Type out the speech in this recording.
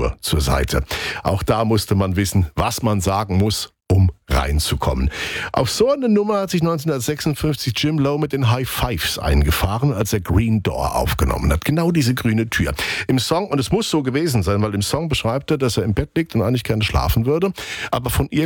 Zensur zur Seite. Auch da musste man wissen, was man sagen muss, um reinzukommen. Auf so eine Nummer hat sich 1956 Jim Lowe mit den High Fives eingefahren, als er Green Door aufgenommen hat. Genau diese grüne Tür. Im Song, und es muss so gewesen sein, weil im Song beschreibt er, dass er im Bett liegt und eigentlich gerne schlafen würde, aber von ihr